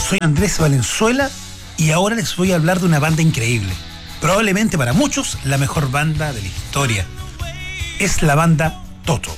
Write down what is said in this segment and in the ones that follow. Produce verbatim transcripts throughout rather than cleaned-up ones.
Soy Andrés Valenzuela y ahora les voy a hablar de una banda increíble. Probablemente para muchos la mejor banda de la historia. Es la banda Toto.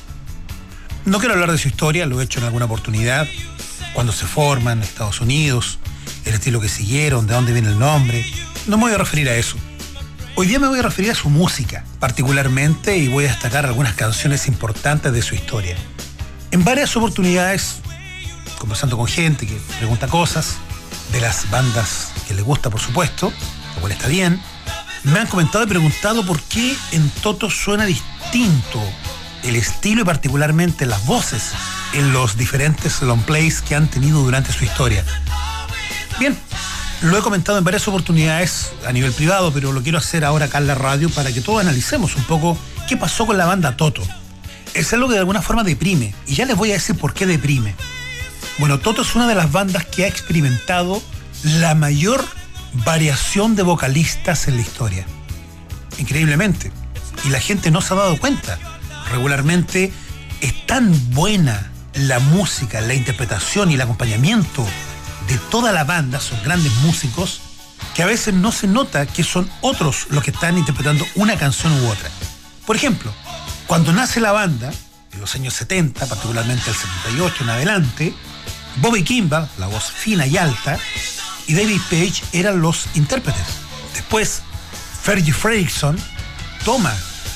No quiero hablar de su historia, lo he hecho en alguna oportunidad. Cuando se forman en Estados Unidos, el estilo que siguieron, de dónde viene el nombre. No me voy a referir a eso. Hoy día me voy a referir a su música, particularmente, y voy a destacar algunas canciones importantes de su historia. En varias oportunidades, conversando con gente que pregunta cosas, de las bandas que les gusta, por supuesto, lo cual está bien, me han comentado y preguntado por qué en Toto suena distinto el estilo y particularmente las voces en los diferentes long plays que han tenido durante su historia. Bien, lo he comentado en varias oportunidades a nivel privado, pero lo quiero hacer ahora acá en la radio para que todos analicemos un poco qué pasó con la banda Toto. Es algo que de alguna forma deprime, y ya les voy a decir por qué deprime. Bueno, Toto es una de las bandas que ha experimentado la mayor variación de vocalistas en la historia. Increíblemente. Y la gente no se ha dado cuenta. Regularmente es tan buena la música, la interpretación y el acompañamiento de toda la banda, son grandes músicos, que a veces no se nota que son otros los que están interpretando una canción u otra. Por ejemplo, cuando nace la banda, en los años setenta, particularmente el setenta y ocho en adelante, Bobby Kimball, la voz fina y alta, y David Paich eran los intérpretes. Después, Fergie Frederiksen toma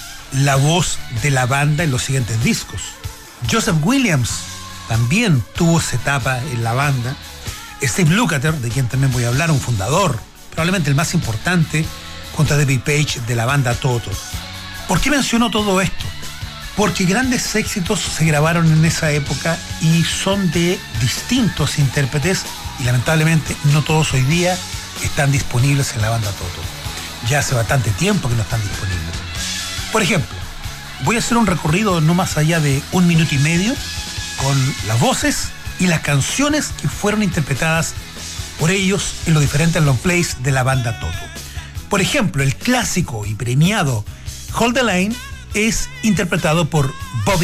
la voz de la banda en los siguientes discos. Joseph Williams también tuvo esa etapa en la banda. Steve Lukather, de quien también voy a hablar, un fundador, probablemente el más importante, junto a David Paich de la banda Toto. ¿Por qué menciono todo esto? Porque grandes éxitos se grabaron en esa época y son de distintos intérpretes y lamentablemente no todos hoy día están disponibles en la banda Toto. Ya hace bastante tiempo que no están disponibles. Por ejemplo, voy a hacer un recorrido no más allá de un minuto y medio con las voces y las canciones que fueron interpretadas por ellos en los diferentes long plays de la banda Toto. Por ejemplo, el clásico y premiado Hold the Line es interpretado por Bobby